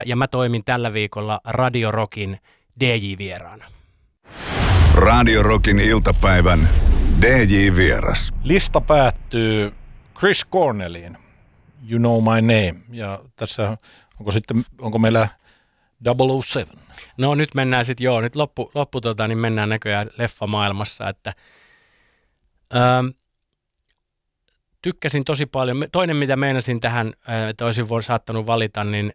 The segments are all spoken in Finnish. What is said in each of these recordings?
ja mä toimin tällä viikolla Radio Rockin DJ-vieraana. Radio Rockin iltapäivän DJ-vieras. Lista päättyy Chris Cornelliin, You Know My Name, ja tässä onko meillä 007? No nyt mennään sitten, nyt loppu niin mennään näköjään leffamaailmassa, että tykkäsin tosi paljon. Toinen, mitä meinasin tähän, että olisin saattanut valita, niin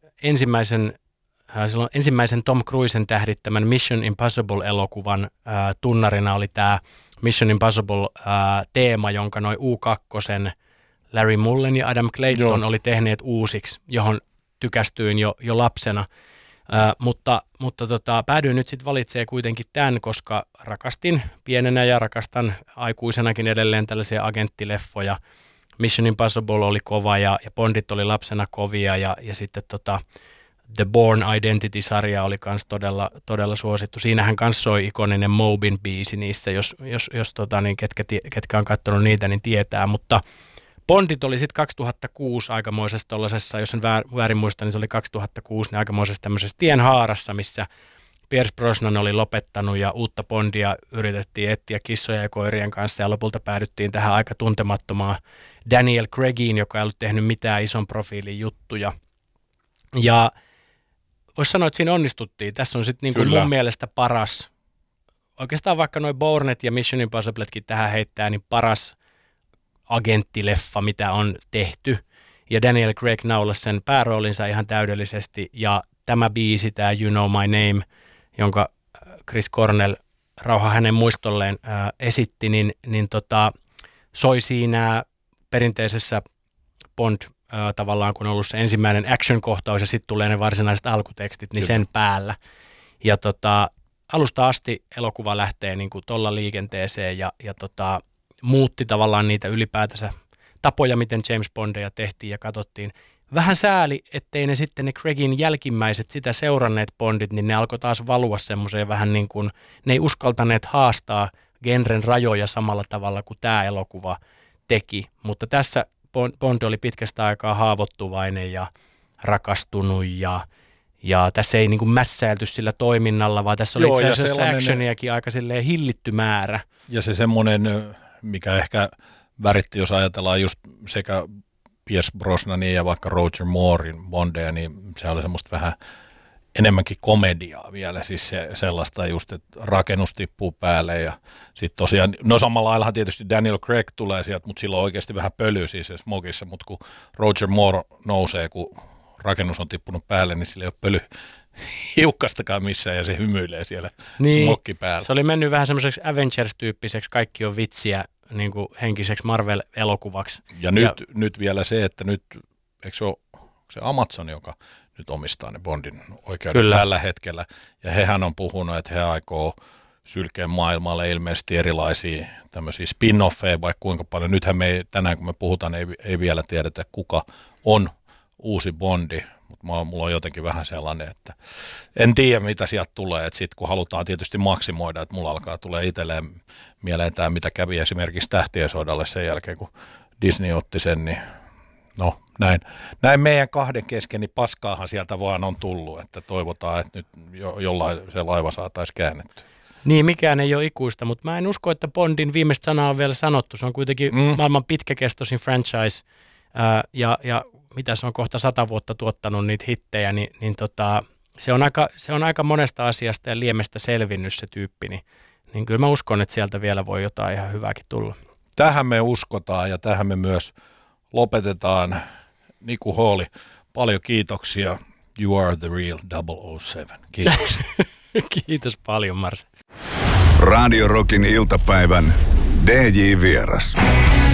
ensimmäisen Tom Cruisen tähdittämän Mission Impossible-elokuvan tunnarina oli tämä Mission Impossible-teema, jonka noi U2 Larry Mullen ja Adam Clayton oli tehneet uusiksi, johon tykästyin jo lapsena. Mutta päädyin nyt sitten valitsemaan kuitenkin tämän, koska rakastin pienenä ja rakastan aikuisenakin edelleen tällaisia agenttileffoja. Mission Impossible oli kova ja Bondit oli lapsena kovia ja sitten The Bourne Identity-sarja oli kans todella suosittu. Siinähän kans soi ikoninen Mobin biisi niissä, jos niin ketkä on katsonut niitä, niin tietää, mutta Bondit oli sitten 2006 aikamoisessa tollasessa, jos en väärin muista, niin se oli 2006, niin aikamoisessa tämmöisessä tienhaarassa, missä Pierce Brosnan oli lopettanut ja uutta Bondia yritettiin etsiä kissoja ja koirien kanssa ja lopulta päädyttiin tähän aika tuntemattomaan Daniel Craigiin, joka ei ollut tehnyt mitään ison profiilin juttuja. Ja voisi sanoa, että siinä onnistuttiin. Tässä on sitten niin mun mielestä paras, oikeastaan vaikka noi Bournet ja Mission Impossibletkin tähän heittää, niin paras agenttileffa, mitä on tehty. Ja Daniel Craig naulasi sen pääroolinsa ihan täydellisesti. Ja tämä biisi, tämä You Know My Name, jonka Chris Cornell, rauha hänen muistolleen, esitti, niin soi siinä perinteisessä Bond tavallaan, kun on ollut se ensimmäinen action-kohtaus ja sitten tulee ne varsinaiset alkutekstit, niin sen päällä. Ja alusta asti elokuva lähtee niin kuin tolla liikenteeseen ja muutti tavallaan niitä ylipäätänsä tapoja, miten James Bondia tehtiin ja katsottiin. Vähän sääli, ettei ne sitten ne Craigin jälkimmäiset sitä seuranneet Bondit, niin ne alkoi taas valua semmoiseen vähän niin kuin, ne ei uskaltaneet haastaa genren rajoja samalla tavalla kuin tämä elokuva teki. Mutta tässä Bond oli pitkästä aikaa haavoittuvainen ja rakastunut ja tässä ei niin kuin mässäilty sillä toiminnalla, vaan tässä oli itse asiassa actioniakin aika silleen hillitty määrä. Ja se semmoinen, mikä ehkä väritti, jos ajatellaan just sekä Pierce Brosnanin ja vaikka Roger Moorein Bondeja, niin se oli semmoista vähän enemmänkin komediaa vielä, siis sellaista just, että rakennus tippuu päälle ja sitten tosiaan, no samalla laillahan tietysti Daniel Craig tulee sieltä, mutta silloin oikeasti vähän pölyy siis smogissa, mutta kun Roger Moore nousee, kun rakennus on tippunut päälle, niin sillä ei ole pöly hiukkastakaan missään ja se hymyilee siellä smokki päällä. Se oli mennyt vähän semmoiseksi Avengers-tyyppiseksi, kaikki on vitsiä, niin kuin henkiseksi Marvel-elokuvaksi. Ja nyt vielä se, että nyt, eikö se ole se Amazon, joka nyt omistaa ne Bondin oikeudet tällä hetkellä. Ja hehän on puhunut, että he aikoo sylkeä maailmalle ilmeisesti erilaisia tämmöisiä spin-offeja, vaikka kuinka paljon. Nythän me tänään, kun me puhutaan, ei vielä tiedetä, kuka on uusi Bondi. Mutta mulla on jotenkin vähän sellainen, että en tiedä, mitä sieltä tulee. Että sitten kun halutaan tietysti maksimoida, että mulla alkaa tulee itselleen mieleen tämä, mitä kävi esimerkiksi Tähtien sodalle sen jälkeen, kun Disney otti sen, niin no näin meidän kahden kesken, niin paskaahan sieltä vaan on tullut, että toivotaan, että nyt jollain se laiva saataisiin käännettyä. Niin, mikään ei ole ikuista, mutta mä en usko, että Bondin viimeistä sanaa on vielä sanottu. Se on kuitenkin maailman pitkäkestoisin franchise ja mitä se on kohta 100 vuotta tuottanut niitä hittejä, niin se on aika monesta asiasta ja liemestä selvinnyt se tyyppi, niin kyllä mä uskon, että sieltä vielä voi jotain ihan hyvääkin tulla. Tähän me uskotaan ja tähän me myös lopetetaan. Niku Hall, paljon kiitoksia. You are the real 007. Kiitos. Kiitos paljon, Marse. Radio Rockin iltapäivän DJ-vieras.